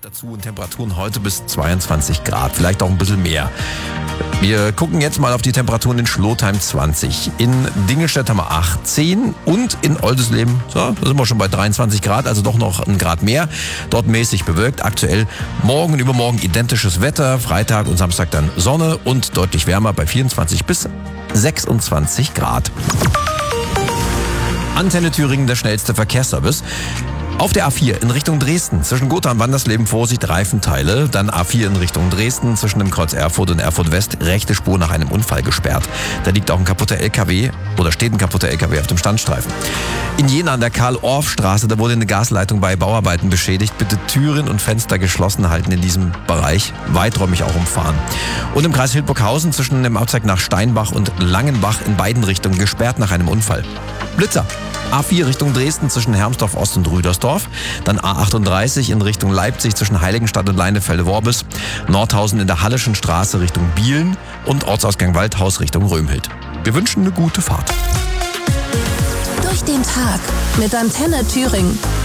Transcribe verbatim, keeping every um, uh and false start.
dazu und Temperaturen heute bis zweiundzwanzig Grad, vielleicht auch ein bisschen mehr. Wir gucken jetzt mal auf die Temperaturen in Schlotheim zwanzig. In Dingelstedt haben wir achtzehn und in Oldisleben, so, da sind wir schon bei dreiundzwanzig Grad, also doch noch ein Grad mehr. Dort mäßig bewölkt. Aktuell morgen und übermorgen identisches Wetter. Freitag und Samstag dann Sonne und deutlich wärmer bei vierundzwanzig bis sechsundzwanzig Grad. Antenne Thüringen, der schnellste Verkehrsservice. Auf der A vier in Richtung Dresden, zwischen Gotha und Wandersleben, Vorsicht, Reifenteile. Dann A vier in Richtung Dresden, zwischen dem Kreuz Erfurt und Erfurt West, rechte Spur nach einem Unfall gesperrt. Da liegt auch ein kaputter L K W oder steht ein kaputter L K W auf dem Standstreifen. In Jena an der Karl-Orff-Straße, da wurde eine Gasleitung bei Bauarbeiten beschädigt. Bitte Türen und Fenster geschlossen halten in diesem Bereich, weiträumig auch umfahren. Und im Kreis Hildburghausen zwischen dem Abzweig nach Steinbach und Langenbach in beiden Richtungen gesperrt nach einem Unfall. Blitzer. A vier Richtung Dresden zwischen Hermsdorf Ost und Rüdersdorf. Dann A achtunddreißig in Richtung Leipzig zwischen Heiligenstadt und Leinefelde-Worbis. Nordhausen in der Halleschen Straße Richtung Bielen und Ortsausgang Waldhaus Richtung Römhild. Wir wünschen eine gute Fahrt. Durch den Tag mit Antenne Thüringen.